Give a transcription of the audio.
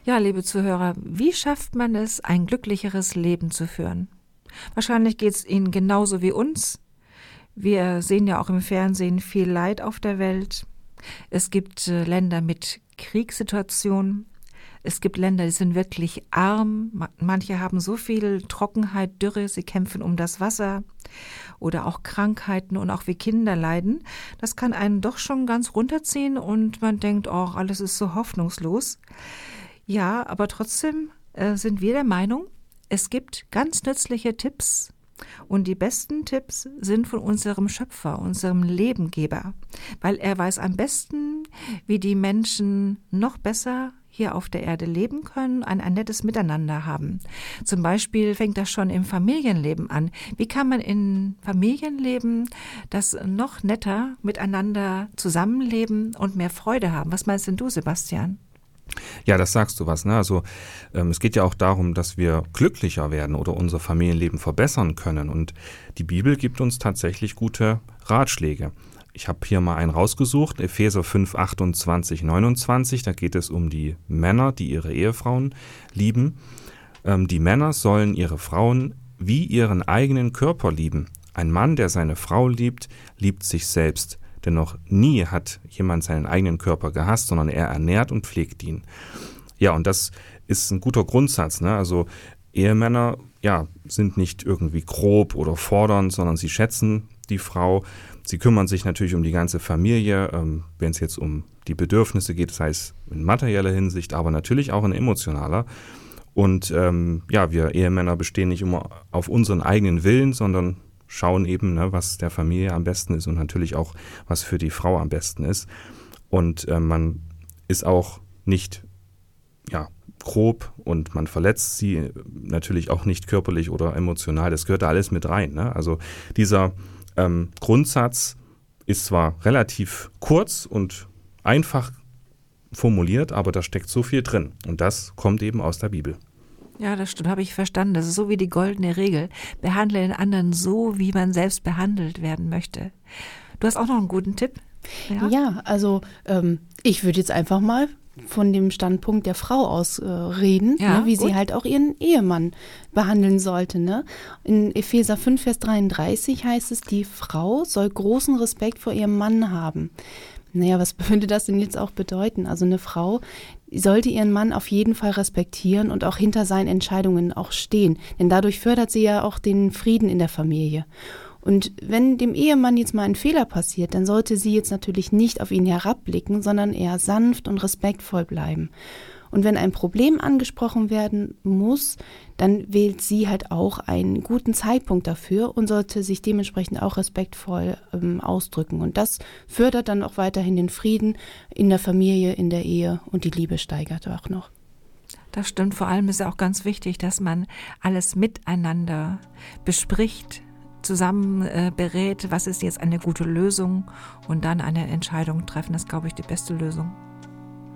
Ja, liebe Zuhörer, wie schafft man es, ein glücklicheres Leben zu führen? Wahrscheinlich geht es Ihnen genauso wie uns. Wir sehen ja auch im Fernsehen viel Leid auf der Welt. Es gibt Länder mit Kriegssituationen. Es gibt Länder, die sind wirklich arm. Manche haben so viel Trockenheit, Dürre, sie kämpfen um das Wasser oder auch Krankheiten und auch wie Kinder leiden. Das kann einen doch schon ganz runterziehen und man denkt, oh, alles ist so hoffnungslos. Ja, aber trotzdem sind wir der Meinung, es gibt ganz nützliche Tipps und die besten Tipps sind von unserem Schöpfer, unserem Lebengeber, weil er weiß am besten, wie die Menschen noch besser hier auf der Erde leben können, ein nettes Miteinander haben. Zum Beispiel fängt das schon im Familienleben an. Wie kann man in Familienleben das noch netter miteinander zusammenleben und mehr Freude haben? Was meinst denn du, Sebastian? Ja, das sagst du was, ne? Also es geht ja auch darum, dass wir glücklicher werden oder unser Familienleben verbessern können. Und die Bibel gibt uns tatsächlich gute Ratschläge. Ich habe hier mal einen rausgesucht, Epheser 5, 28, 29. Da geht es um die Männer, die ihre Ehefrauen lieben. Die Männer sollen ihre Frauen wie ihren eigenen Körper lieben. Ein Mann, der seine Frau liebt, liebt sich selbst. Denn noch nie hat jemand seinen eigenen Körper gehasst, sondern er ernährt und pflegt ihn. Ja, und das ist ein guter Grundsatz, ne? Also Ehemänner, ja, sind nicht irgendwie grob oder fordernd, sondern sie schätzen die Frau. Sie kümmern sich natürlich um die ganze Familie, wenn es jetzt um die Bedürfnisse geht, das heißt in materieller Hinsicht, aber natürlich auch in emotionaler. Und wir Ehemänner bestehen nicht immer auf unseren eigenen Willen, sondern schauen eben, ne, was der Familie am besten ist und natürlich auch, was für die Frau am besten ist. Und man ist auch nicht grob und man verletzt sie natürlich auch nicht körperlich oder emotional. Das gehört da alles mit rein, ne? Also dieser Grundsatz ist zwar relativ kurz und einfach formuliert, aber da steckt so viel drin. Und das kommt eben aus der Bibel. Ja, das stimmt, habe ich verstanden. Das ist so wie die goldene Regel. Behandle den anderen so, wie man selbst behandelt werden möchte. Du hast auch noch einen guten Tipp? Ja, also ich würde jetzt einfach mal von dem Standpunkt der Frau aus reden, ja, ne, wie gut. sie halt auch ihren Ehemann behandeln sollte. Ne? In Epheser 5, Vers 33 heißt es, die Frau soll großen Respekt vor ihrem Mann haben. Naja, was würde das denn jetzt auch bedeuten? Also eine Frau sollte ihren Mann auf jeden Fall respektieren und auch hinter seinen Entscheidungen auch stehen. Denn dadurch fördert sie ja auch den Frieden in der Familie. Und wenn dem Ehemann jetzt mal ein Fehler passiert, dann sollte sie jetzt natürlich nicht auf ihn herabblicken, sondern eher sanft und respektvoll bleiben. Und wenn ein Problem angesprochen werden muss, dann wählt sie halt auch einen guten Zeitpunkt dafür und sollte sich dementsprechend auch respektvoll ausdrücken. Und das fördert dann auch weiterhin den Frieden in der Familie, in der Ehe und die Liebe steigert auch noch. Das stimmt. Vor allem ist ja auch ganz wichtig, dass man alles miteinander bespricht, zusammen berät, was ist jetzt eine gute Lösung und dann eine Entscheidung treffen. Das ist, glaube ich, die beste Lösung.